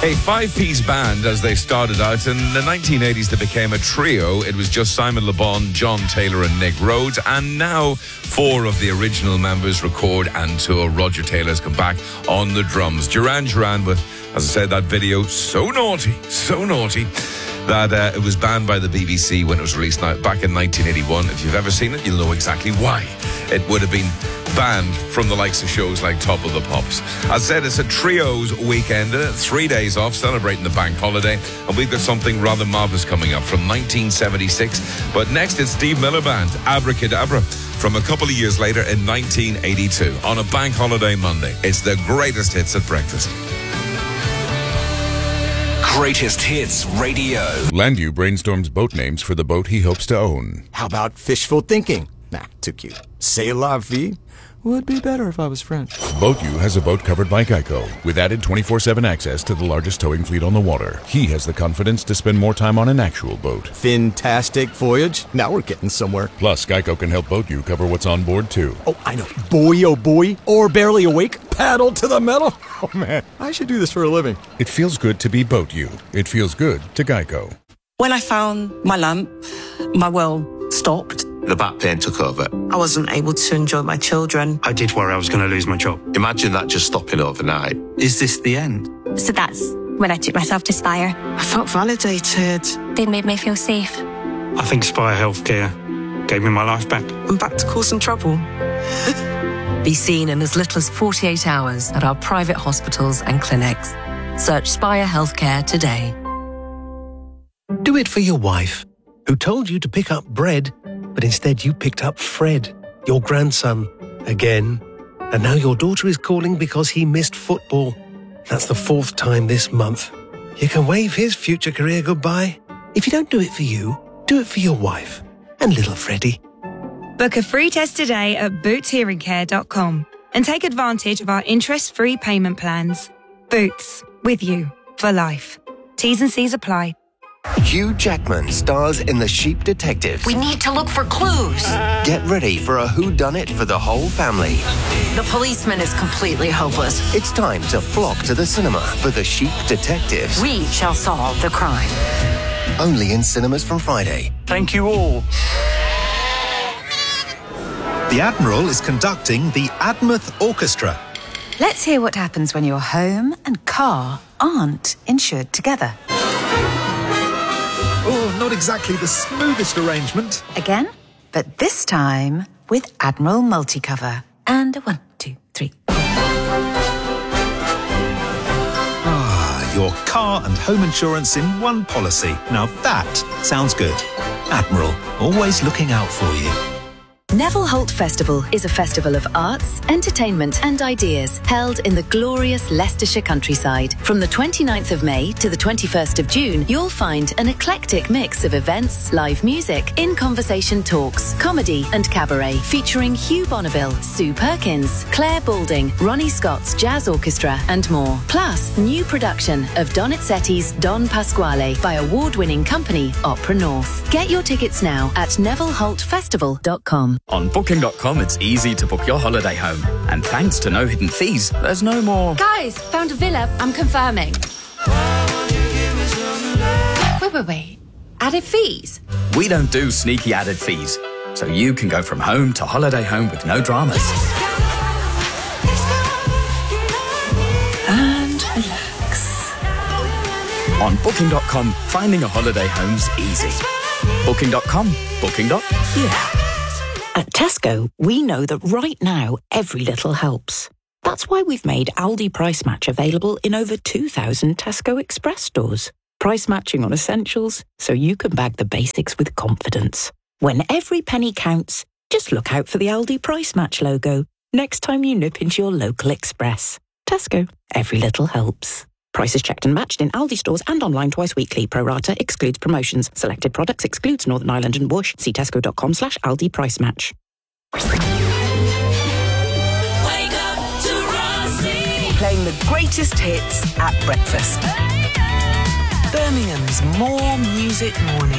A five-piece band as they started out. In the 1980s, they became a trio. It was just Simon Le Bon, John Taylor and Nick Rhodes. And now four of the original members record and tour. Roger Taylor's come back on the drums. Duran Duran with, as I said, that video, so naughty, that it was banned by the BBC when it was released back in 1981. If you've ever seen it, you'll know exactly why it would have been banned from the likes of shows like Top of the Pops. As I said, it's a trios weekend, 3 days off, celebrating the bank holiday, and we've got something rather marvellous coming up from 1976. But next, it's Steve Miller Band, Abracadabra, from a couple of years later in 1982, on a bank holiday Monday. It's the greatest hits at breakfast. Greatest Hits Radio. Landu brainstorms boat names for the boat he hopes to own. How about fishful thinking? Nah, too cute. C'est la vie? Would be better if I was French. BoatU has a boat covered by Geico, with added 24/7 access to the largest towing fleet on the water. He has the confidence to spend more time on an actual boat. Fantastic voyage. Now we're getting somewhere. Plus, Geico can help BoatU cover what's on board, too. Oh, I know. Boy, oh boy. Or barely awake. Paddle to the metal. Oh, man. I should do this for a living. It feels good to be BoatU. It feels good to Geico. When I found my lamp, my world stopped. The back pain took over. I wasn't able to enjoy my children. I did worry I was going to lose my job. Imagine that just stopping overnight. Is this the end? So that's when I took myself to Spire. I felt validated. They made me feel safe. I think Spire Healthcare gave me my life back. I'm back to causing trouble. Be seen in as little as 48 hours at our private hospitals and clinics. Search Spire Healthcare today. Do it for your wife, who told you to pick up bread, but instead you picked up Fred, your grandson, again. And now your daughter is calling because he missed football. That's the 4th time this month. You can wave his future career goodbye. If you don't do it for you, do it for your wife and little Freddie. Book a free test today at bootshearingcare.com and take advantage of our interest-free payment plans. Boots, with you for life. T's and C's apply. Hugh Jackman stars in The Sheep Detectives. We need to look for clues. Get ready for a whodunit for the whole family. The policeman is completely hopeless. It's time to flock to the cinema for The Sheep Detectives. We shall solve the crime. Only in cinemas from Friday. Thank you all. The Admiral is conducting the Admouth Orchestra. Let's hear what happens when your home and car aren't insured together. Oh, not exactly the smoothest arrangement. Again, but this time with Admiral Multicover. And 1, 2, 3. Ah, your car and home insurance in one policy. Now that sounds good. Admiral, always looking out for you. Neville Holt Festival is a festival of arts, entertainment and ideas held in the glorious Leicestershire countryside. From the 29th of May to the 21st of June, you'll find an eclectic mix of events, live music, in-conversation talks, comedy and cabaret, featuring Hugh Bonneville, Sue Perkins, Claire Balding, Ronnie Scott's Jazz Orchestra and more. Plus, new production of Donizetti's Don Pasquale by award-winning company Opera North. Get your tickets now at nevilleholtfestival.com. On Booking.com, it's easy to book your holiday home. And thanks to no hidden fees, there's no more... Guys, found a villa. I'm confirming. Wait. Added fees? We don't do sneaky added fees. So you can go from home to holiday home with no dramas. And relax. On Booking.com, finding a holiday home's easy. Booking.com. Booking.yeah. At Tesco, we know that right now, every little helps. That's why we've made Aldi Price Match available in over 2,000 Tesco Express stores. Price matching on essentials, so you can bag the basics with confidence. When every penny counts, just look out for the Aldi Price Match logo next time you nip into your local Express. Tesco, every little helps. Prices checked and matched in Aldi stores and online twice weekly. Pro rata excludes promotions. Selected products excludes Northern Ireland and Bush. See tesco.com/Aldi Price Match. Playing the greatest hits at breakfast. Birmingham's More Music Morning.